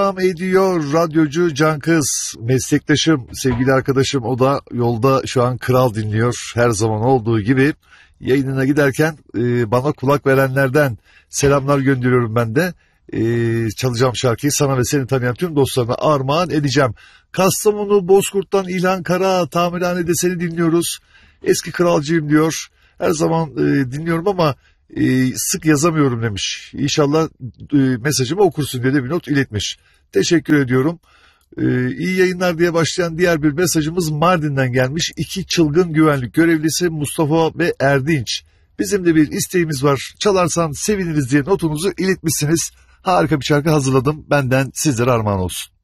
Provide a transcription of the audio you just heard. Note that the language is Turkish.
devam ediyor. Radyocu Can Kız, meslektaşım, sevgili arkadaşım, o da yolda şu an Kral dinliyor. Her zaman olduğu gibi yayınına giderken bana kulak verenlerden selamlar gönderiyorum ben de. Çalacağım şarkıyı sana ve seni tanıyan tüm dostlarına armağan edeceğim. Kastamonu Bozkurt'tan İlhan Kara, tamirhanede seni dinliyoruz. Eski kralcıyım diyor. Her zaman dinliyorum ama sık yazamıyorum demiş. İnşallah mesajımı okursun diye de bir not iletmiş. Teşekkür ediyorum. İyi yayınlar diye başlayan diğer bir mesajımız Mardin'den gelmiş. İki çılgın güvenlik görevlisi Mustafa ve Erdinç. Bizim de bir isteğimiz var. Çalarsan seviniriz diye notunuzu iletmişsiniz. Harika bir şarkı hazırladım. Benden sizlere armağan olsun.